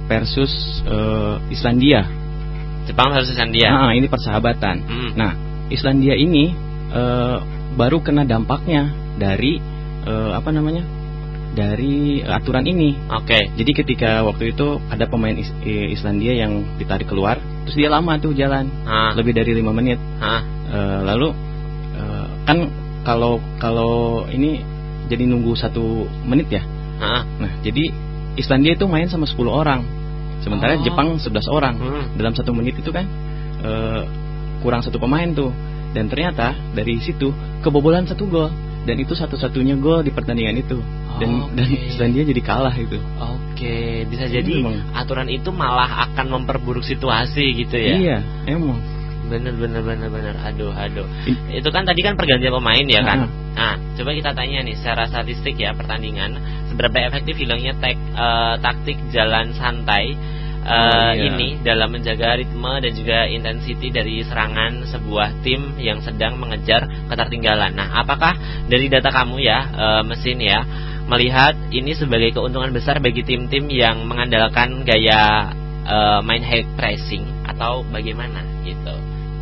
versus Islandia. Jepang versus Islandia. Ini persahabatan. Nah, Islandia ini baru kena dampaknya dari dari aturan ini. Jadi ketika waktu itu ada pemain Islandia yang ditarik keluar, terus dia lama tuh jalan, lebih dari 5 menit. Lalu kan kalau ini jadi nunggu 1 menit ya. Nah, jadi Islandia itu main sama 10 orang, sementara Jepang 11 orang. Dalam 1 menit itu kan kurang 1 pemain tuh. Dan ternyata dari situ kebobolan 1 gol. Dan itu satu-satunya gol di pertandingan itu. Dan Islandia jadi kalah itu. Bisa jadi aturan itu malah akan memperburuk situasi gitu ya. Iya, emang. Bener. Aduh. Itu kan tadi kan pergantian pemain ya kan. Nah, coba kita tanya nih secara statistik ya pertandingan, seberapa efektif hilangnya taktik jalan santai ini dalam menjaga ritme dan juga intensity dari serangan sebuah tim yang sedang mengejar ketertinggalan. Nah, apakah dari data kamu ya mesin ya melihat ini sebagai keuntungan besar bagi tim-tim yang mengandalkan gaya main high pressing atau bagaimana gitu?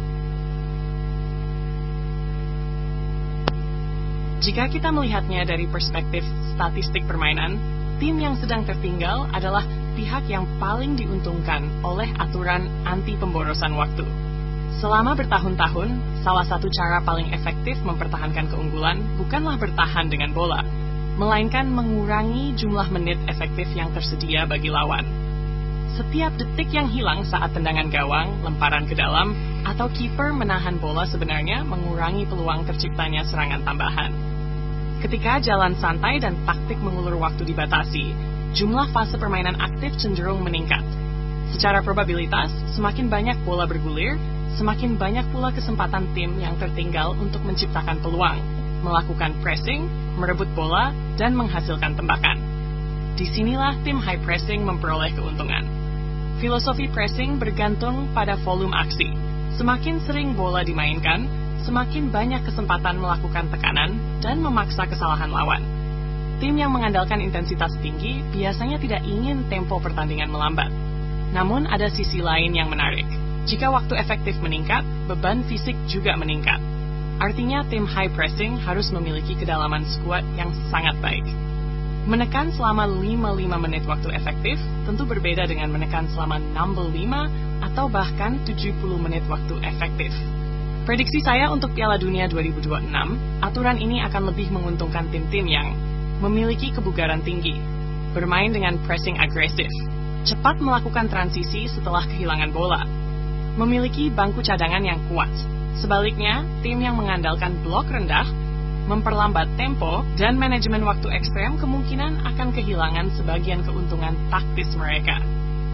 Jika kita melihatnya dari perspektif statistik permainan, tim yang sedang tertinggal adalah pihak yang paling diuntungkan oleh aturan anti pemborosan waktu. Selama bertahun-tahun, salah satu cara paling efektif mempertahankan keunggulan bukanlah bertahan dengan bola, melainkan mengurangi jumlah menit efektif yang tersedia bagi lawan. Setiap detik yang hilang saat tendangan gawang, lemparan ke dalam, atau kiper menahan bola sebenarnya mengurangi peluang terciptanya serangan tambahan. Ketika jalan santai dan taktik mengulur waktu dibatasi, jumlah fase permainan aktif cenderung meningkat. Secara probabilitas, semakin banyak bola bergulir, semakin banyak pula kesempatan tim yang tertinggal untuk menciptakan peluang, melakukan pressing, merebut bola, dan menghasilkan tembakan. Disinilah tim high pressing memperoleh keuntungan. Filosofi pressing bergantung pada volume aksi. Semakin sering bola dimainkan, semakin banyak kesempatan melakukan tekanan dan memaksa kesalahan lawan. Tim yang mengandalkan intensitas tinggi biasanya tidak ingin tempo pertandingan melambat. Namun ada sisi lain yang menarik. Jika waktu efektif meningkat, beban fisik juga meningkat. Artinya tim high pressing harus memiliki kedalaman skuad yang sangat baik. Menekan selama 55 menit waktu efektif tentu berbeda dengan menekan selama 65 atau bahkan 70 menit waktu efektif. Prediksi saya untuk Piala Dunia 2026, aturan ini akan lebih menguntungkan tim-tim yang memiliki kebugaran tinggi, bermain dengan pressing agresif, cepat melakukan transisi setelah kehilangan bola, memiliki bangku cadangan yang kuat. Sebaliknya, tim yang mengandalkan blok rendah, memperlambat tempo, dan manajemen waktu ekstrem kemungkinan akan kehilangan sebagian keuntungan taktis mereka.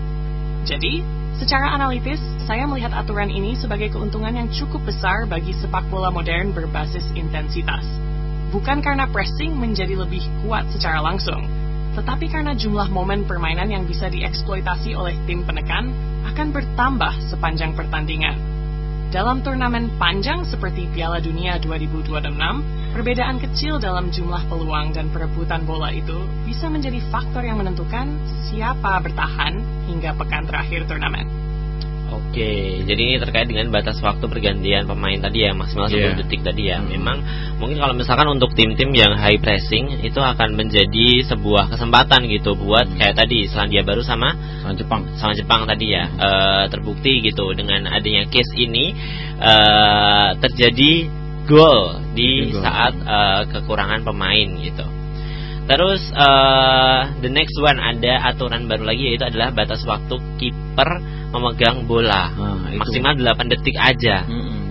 Jadi, secara analitis, saya melihat aturan ini sebagai keuntungan yang cukup besar bagi sepak bola modern berbasis intensitas. Bukan karena pressing menjadi lebih kuat secara langsung, tetapi karena jumlah momen permainan yang bisa dieksploitasi oleh tim penekan akan bertambah sepanjang pertandingan. Dalam turnamen panjang seperti Piala Dunia 2026, perbedaan kecil dalam jumlah peluang dan perebutan bola itu bisa menjadi faktor yang menentukan siapa bertahan hingga pekan terakhir turnamen. Oke, jadi ini terkait dengan batas waktu pergantian pemain tadi ya, maksimal 10 detik tadi ya. Memang mungkin kalau misalkan untuk tim-tim yang high pressing itu akan menjadi sebuah kesempatan gitu buat kayak tadi Selandia Baru sama Jepang tadi ya. Terbukti gitu dengan adanya case ini terjadi gol di saat kekurangan pemain gitu. Terus the next one ada aturan baru lagi, yaitu adalah batas waktu kiper memegang bola maksimal 8 detik aja.